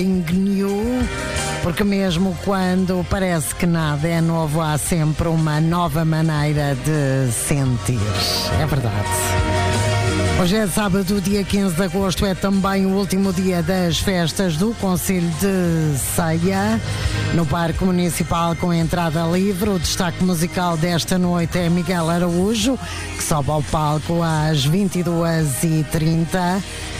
New, porque mesmo quando parece que nada é novo, há sempre uma nova maneira de sentir. É verdade. Hoje é sábado, dia 15 de agosto, é também o último dia das festas do Concelho de Ceia, no Parque Municipal com entrada livre. O destaque musical desta noite é Miguel Araújo, que sobe ao palco às 22h30.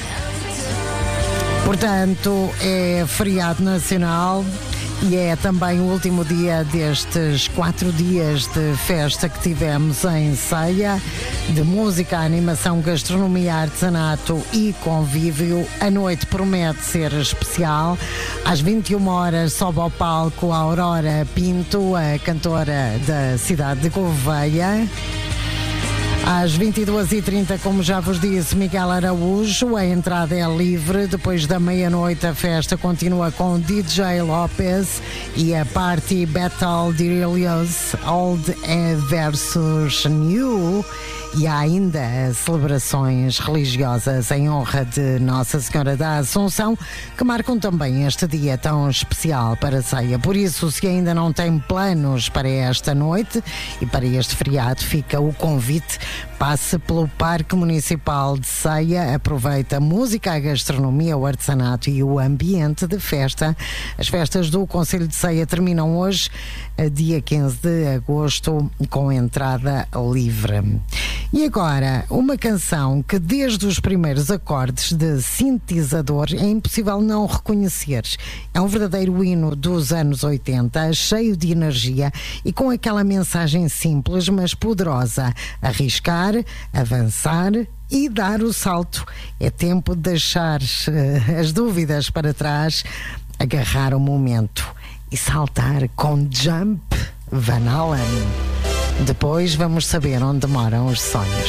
Portanto, é feriado nacional e é também o último dia destes 4 dias de festa que tivemos em Ceia, de música, animação, gastronomia, artesanato e convívio. A noite promete ser especial. Às 21 horas sobe ao palco a Aurora Pinto, a cantora da cidade de Gouveia. Às 22h30, como já vos disse, Miguel Araújo. A entrada é livre. Depois da meia-noite a festa continua com DJ Lopes e a Party Battle Delirious Old versus New. E há ainda celebrações religiosas em honra de Nossa Senhora da Assunção, que marcam também este dia tão especial para a Ceia. Por isso, se ainda não tem planos para esta noite e para este feriado, fica o convite. Passe pelo Parque Municipal de Ceia, aproveita a música, a gastronomia, o artesanato e o ambiente de festa. As festas do Concelho de Ceia terminam hoje, dia 15 de agosto, com entrada livre. E agora, uma canção que desde os primeiros acordes de sintetizador é impossível não reconhecer. É um verdadeiro hino dos anos 80, cheio de energia e com aquela mensagem simples, mas poderosa: arriscar, avançar e dar o salto. É tempo de deixar as dúvidas para trás, agarrar o momento e saltar com Jump, Van Halen. Depois vamos saber onde moram os sonhos.